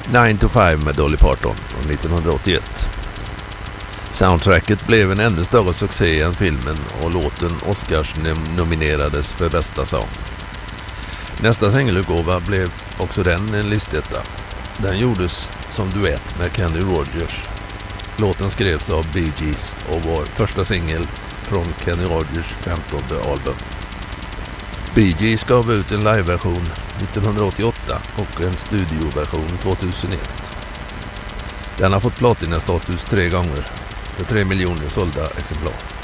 9 to 5 med Dolly Parton från 1981. Soundtracket blev en ännu större succé än filmen och låten Oscars nominerades för bästa sång. Nästa singelutgåva blev också den en listetta. Den gjordes som duett med Kenny Rogers. Låten skrevs av Bee Gees och var första singel från Kenny Rogers 15:e album. Bee Gees gav ut en liveversion 1988 och en studioversion 2001. Den har fått platinastatus 3 gånger för 3 miljoner sålda exemplar.